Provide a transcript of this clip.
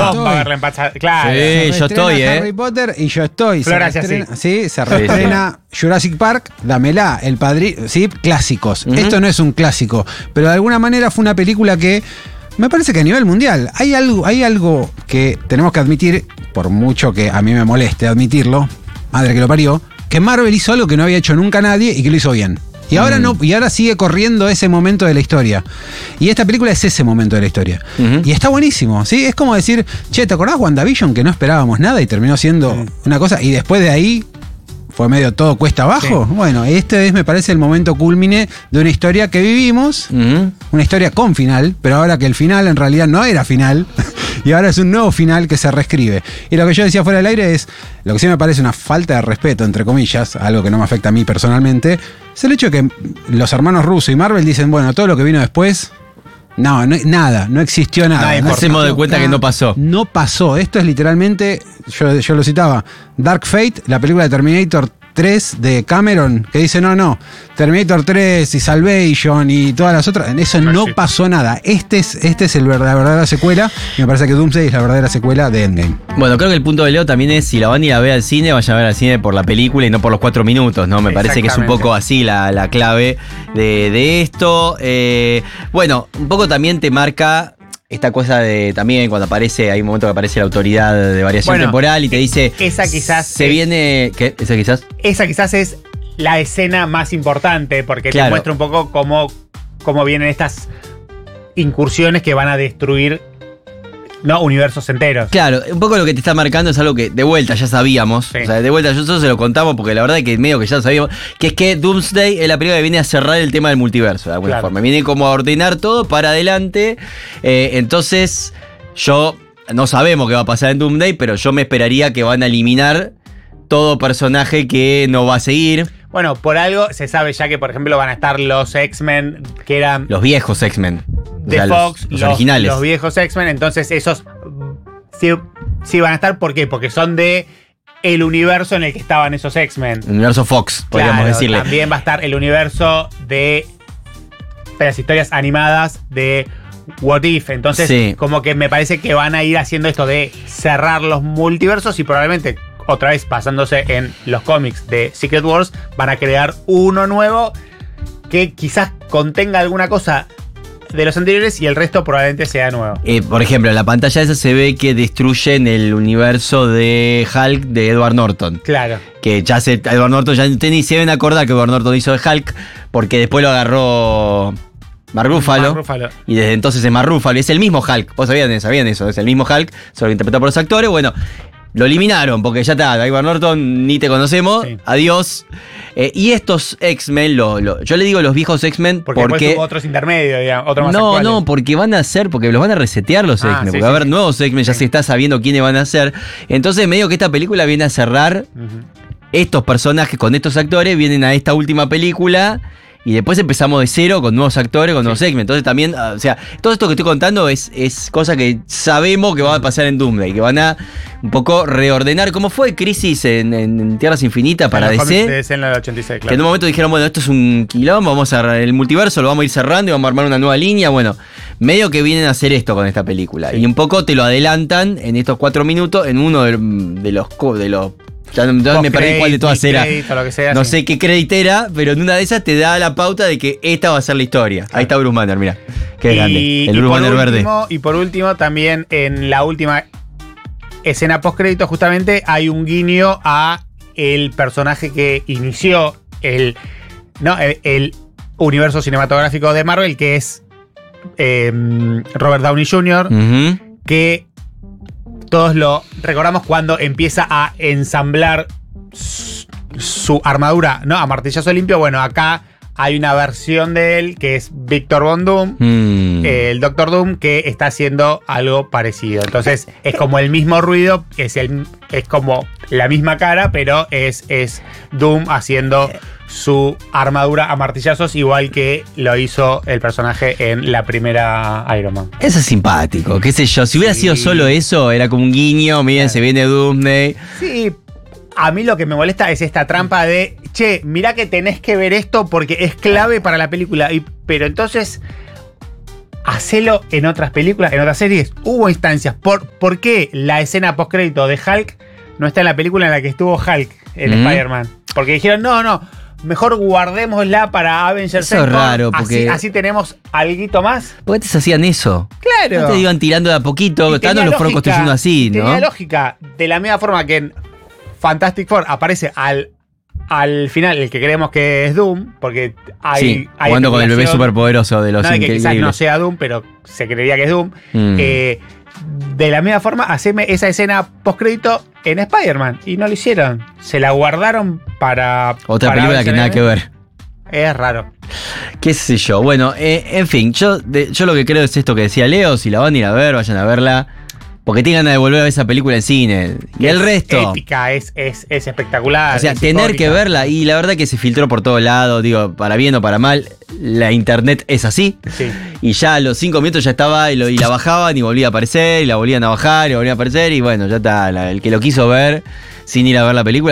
bomba verla en pantalla. Claro. Sí, yo estoy, Harry Potter y yo estoy. Flor hace Se reestrena Jurassic Park, dámela, El Padrino, sí, clásicos. Esto no es un clásico, pero de alguna manera fue una película que me parece que a nivel mundial hay algo que tenemos que admitir, por mucho que a mí me moleste admitirlo, madre que lo parió, que Marvel hizo algo que no había hecho nunca nadie y que lo hizo bien. Y ahora no, y ahora sigue corriendo ese momento de la historia. Y esta película es ese momento de la historia. Y está buenísimo, ¿sí? Es como decir, che, ¿te acordás WandaVision que no esperábamos nada y terminó siendo una cosa? Y después de ahí fue medio todo cuesta abajo. Sí. Bueno, este es, me parece, el momento cúlmine de una historia que vivimos, una historia con final, pero ahora que el final en realidad no era final, y ahora es un nuevo final que se reescribe. Y lo que yo decía fuera del aire es, lo que sí me parece una falta de respeto, entre comillas, algo que no me afecta a mí personalmente, es el hecho de que los hermanos Russo y Marvel dicen, bueno, todo lo que vino después... No, nada, no existió nada. No hacemos de cuenta que no pasó. No pasó. Esto es literalmente, yo lo citaba, Dark Fate, la película de Terminator 3 de Cameron, que dice, no, Terminator 3 y Salvation y todas las otras, en eso no pasó nada. Este es la verdadera secuela, y me parece que Doomsday es la verdadera secuela de Endgame. Bueno, creo que el punto de Leo también es, si la van a ir a ver al cine, vayan a ver al cine por la película y no por los 4 minutos, ¿no? Me parece que es un poco así la clave de esto. Bueno, un poco también te marca esta cosa de también cuando aparece, hay un momento que aparece la autoridad de variación temporal y te dice, esa quizás se viene, ¿qué? Esa quizás es la escena más importante, porque te muestra un poco cómo vienen estas incursiones que van a destruir universos enteros. Claro, un poco lo que te está marcando es algo que de vuelta ya sabíamos. Sí. O sea, de vuelta nosotros se lo contamos porque la verdad es que medio que ya lo sabíamos, que es que Doomsday es la película que viene a cerrar el tema del multiverso de alguna forma. Viene como a ordenar todo para adelante. Entonces, yo no sabemos qué va a pasar en Doomsday, pero yo me esperaría que van a eliminar todo personaje que no va a seguir. Bueno, por algo se sabe ya que, por ejemplo, van a estar los X-Men, que eran... Los viejos X-Men. De Fox, los originales. Los viejos X-Men, entonces esos sí van a estar. ¿Por qué? Porque son de el universo en el que estaban esos X-Men. El universo Fox, podríamos decirle. También va a estar el universo de las historias animadas de What If. Entonces, como que me parece que van a ir haciendo esto de cerrar los multiversos y probablemente... otra vez basándose en los cómics de Secret Wars, van a crear uno nuevo que quizás contenga alguna cosa de los anteriores y el resto probablemente sea nuevo. Por ejemplo, en la pantalla esa se ve que destruyen el universo de Hulk de Edward Norton. Claro. Que ya Edward Norton, ya ni se deben acordar que Edward Norton hizo de Hulk, porque después lo agarró Mark Ruffalo. Y desde entonces es Mark Ruffalo. Es el mismo Hulk. Vos sabían eso. Es el mismo Hulk, solo interpretado por los actores. Bueno, lo eliminaron porque ya está, Edward Norton ni te conocemos, adiós. Y estos X-Men, yo le digo los viejos X-Men porque hubo otros intermedios, digamos, otros más actuales. No, porque porque los van a resetear los X-Men, porque va a haber nuevos X-Men, ya se está sabiendo quiénes van a ser. Entonces medio que esta película viene a cerrar estos personajes con estos actores, vienen a esta última película. Y después empezamos de cero con nuevos actores, con nuevos X-Men. Entonces también, o sea, todo esto que estoy contando es cosa que sabemos que va a pasar en Doomsday, que van a un poco reordenar, como fue Crisis en Tierras Infinitas para DC. DC en la 86, claro. Que en un momento dijeron, bueno, esto es un quilombo, vamos a cerrar el multiverso, lo vamos a ir cerrando y vamos a armar una nueva línea. Bueno, medio que vienen a hacer esto con esta película. Y un poco te lo adelantan en estos 4 minutos en uno de los ya me perdí cuál de todas era. No sé qué crédito era, pero en una de esas te da la pauta de que esta va a ser la historia. Ahí está Bruce Banner, mira. Qué grande. El Bruce Banner verde. Y por último, también en la última escena post-crédito, justamente hay un guiño a el personaje que inició el universo cinematográfico de Marvel, que es Robert Downey Jr., que todos lo recordamos cuando empieza a ensamblar su armadura, ¿no? A martillazo limpio. Bueno, acá hay una versión de él que es Victor Von Doom, el Doctor Doom, que está haciendo algo parecido. Entonces es como el mismo ruido, es como la misma cara, pero es Doom haciendo su armadura a martillazos, igual que lo hizo el personaje en la primera Iron Man. Eso es simpático, qué sé yo. Si hubiera sido solo eso, era como un guiño, miren, se viene Doomsday. Sí, a mí lo que me molesta es esta trampa de, che, mirá que tenés que ver esto porque es clave para la película. Pero entonces, hacelo en otras películas, en otras series. Hubo instancias. ¿Por qué la escena postcrédito de Hulk no está en la película en la que estuvo Hulk, en Spider-Man? Porque dijeron, no, mejor guardémosla para Avengers. Eso es raro, porque así tenemos alguito más. ¿Por qué te hacían eso? Claro. No te iban tirando de a poquito, no lo fueron construyendo así, ¿no? Tenía lógica. De la misma forma que en Fantastic Four aparece al final el que creemos que es Doom, porque hay jugando con el bebé superpoderoso de los Increíbles. Que quizás no sea Doom, pero se creería que es Doom. De la misma forma, haceme esa escena postcrédito en Spider-Man. Y no lo hicieron. Se la guardaron para otra película que nada que ver. Es raro. Qué sé yo. Bueno, en fin, yo lo que creo es esto que decía Leo. Si la van a ir a ver, vayan a verla. Porque tengan ganas de volver a ver esa película en cine. Y el resto. Épica, es espectacular. O sea, tener icónica. Que verla. Y la verdad que se filtró por todos lados. Digo, para bien o para mal. La internet es así. Sí. Y ya a los 5 minutos ya estaba y la bajaban y volvía a aparecer. Y la volvían a bajar y volvía a aparecer. Y bueno, ya está. El que lo quiso ver sin ir a ver la película.